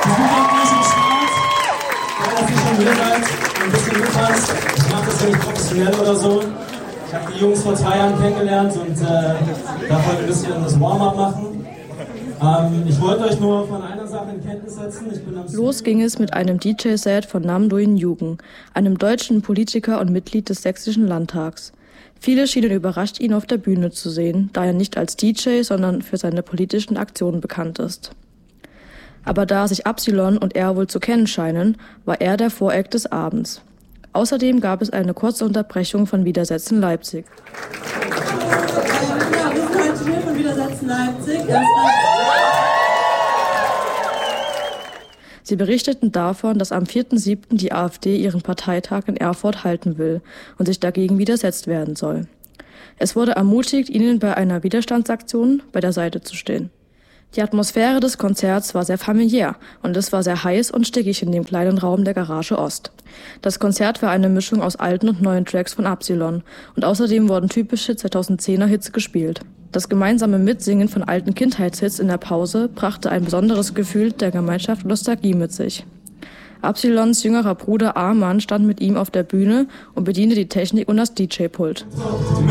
dass ihr schon hier seid, ein bisschen mittanzt. Ich mache das ja nicht professionell oder so. Ich habe die Jungs vor 2 Jahren kennengelernt und darf heute ein bisschen das Warm-up machen. Ich wollte euch nur von einer Sache in Kenntnis setzen. Los ging es mit einem DJ-Set von Nam Do-in Yugen, einem deutschen Politiker und Mitglied des Sächsischen Landtags. Viele schienen überrascht, ihn auf der Bühne zu sehen, da er nicht als DJ, sondern für seine politischen Aktionen bekannt ist. Aber da sich Absilon und er wohl zu kennen scheinen, war er der Voreck des Abends. Außerdem gab es eine kurze Unterbrechung von Widersetzen Leipzig. Ja, wir sind heute hier von Widersetzen Leipzig. Sie berichteten davon, dass am 4.7. die AfD ihren Parteitag in Erfurt halten will und sich dagegen widersetzt werden soll. Es wurde ermutigt, ihnen bei einer Widerstandsaktion bei der Seite zu stehen. Die Atmosphäre des Konzerts war sehr familiär und es war sehr heiß und stickig in dem kleinen Raum der Garage Ost. Das Konzert war eine Mischung aus alten und neuen Tracks von Absilon und außerdem wurden typische 2010er Hits gespielt. Das gemeinsame Mitsingen von alten Kindheitshits in der Pause brachte ein besonderes Gefühl der Gemeinschaft und Nostalgie mit sich. Absilons jüngerer Bruder Arman stand mit ihm auf der Bühne und bediente die Technik und das DJ-Pult.